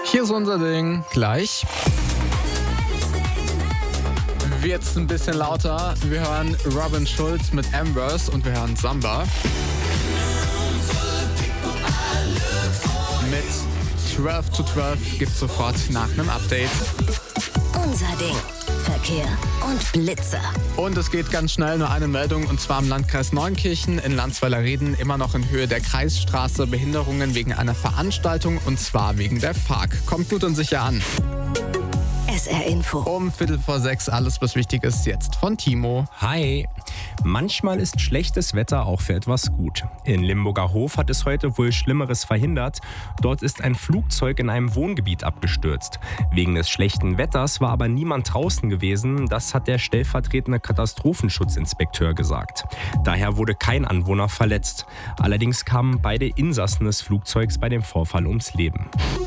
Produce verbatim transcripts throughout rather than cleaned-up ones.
Hier ist unser Ding. Gleich wird's ein bisschen lauter. Wir hören Robin Schulz mit Ambers und wir hören Samba. Mit zwölf zu zwölf gibt's sofort nach einem Update. Unser Ding. Verkehr und Blitzer. Und es geht ganz schnell, nur eine Meldung, und zwar im Landkreis Neunkirchen in Landsweiler Reden immer noch in Höhe der Kreisstraße Behinderungen wegen einer Veranstaltung, und zwar wegen der F A G. Kommt gut und sicher an. S R Info. Um Viertel vor sechs alles, was wichtig ist, jetzt von Timo. Hi. Manchmal ist schlechtes Wetter auch für etwas gut. In Limburger Hof hat es heute wohl Schlimmeres verhindert. Dort ist ein Flugzeug in einem Wohngebiet abgestürzt. Wegen des schlechten Wetters war aber niemand draußen gewesen. Das hat der stellvertretende Katastrophenschutzinspekteur gesagt. Daher wurde kein Anwohner verletzt. Allerdings kamen beide Insassen des Flugzeugs bei dem Vorfall ums Leben.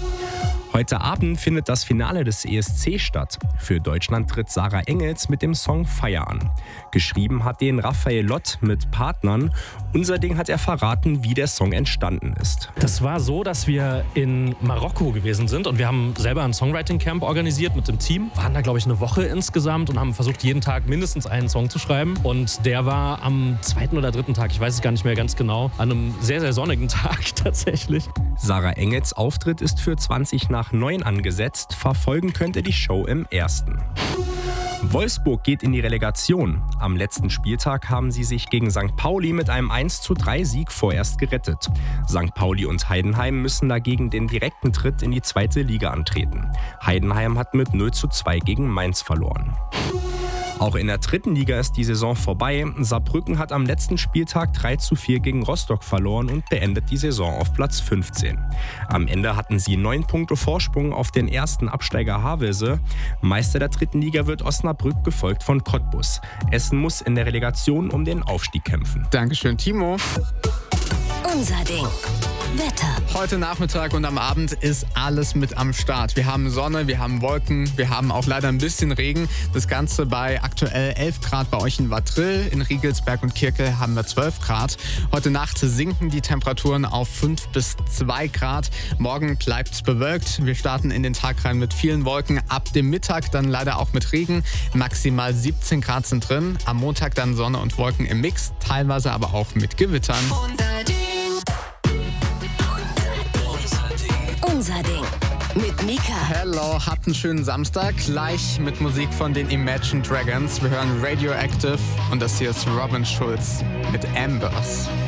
Heute Abend findet das Finale des E S C statt. Für Deutschland tritt Sarah Engels mit dem Song Feier an. Geschrieben hat den Raphael Lott mit Partnern. Unser Ding hat er verraten, wie der Song entstanden ist. Das war so, dass wir in Marokko gewesen sind und wir haben selber ein Songwriting-Camp organisiert mit dem Team. Waren da, glaube ich, eine Woche insgesamt und haben versucht, jeden Tag mindestens einen Song zu schreiben. Und der war am zweiten oder dritten Tag, ich weiß es gar nicht mehr ganz genau, an einem sehr, sehr sonnigen Tag tatsächlich. Sarah Engels Auftritt ist für zwanzig nach neun angesetzt. Verfolgen könnt ihr die Show im ersten. Wolfsburg geht in die Relegation. Am letzten Spieltag haben sie sich gegen Sankt Pauli mit einem eins zu drei Sieg vorerst gerettet. Sankt Pauli und Heidenheim müssen dagegen den direkten Tritt in die zweite Liga antreten. Heidenheim hat mit null zu zwei gegen Mainz verloren. Auch in der dritten Liga ist die Saison vorbei. Saarbrücken hat am letzten Spieltag drei zu vier gegen Rostock verloren und beendet die Saison auf Platz fünfzehn. Am Ende hatten sie neun Punkte Vorsprung auf den ersten Absteiger Havelse. Meister der dritten Liga wird Osnabrück, gefolgt von Cottbus. Essen muss in der Relegation um den Aufstieg kämpfen. Dankeschön, Timo. Unser Ding. Wetter. Heute Nachmittag und am Abend ist alles mit am Start. Wir haben Sonne, wir haben Wolken, wir haben auch leider ein bisschen Regen. Das Ganze bei aktuell elf Grad bei euch in Wattrill. In Riegelsberg und Kirkel haben wir zwölf Grad. Heute Nacht sinken die Temperaturen auf fünf bis zwei Grad. Morgen bleibt es bewölkt. Wir starten in den Tag rein mit vielen Wolken. Ab dem Mittag dann leider auch mit Regen. Maximal siebzehn Grad sind drin. Am Montag dann Sonne und Wolken im Mix, teilweise aber auch mit Gewittern. Unser Ding. Mit Mika. Hello, habt einen schönen Samstag. Gleich mit Musik von den Imagine Dragons. Wir hören Radioactive und das hier ist Robin Schulz mit Ambers.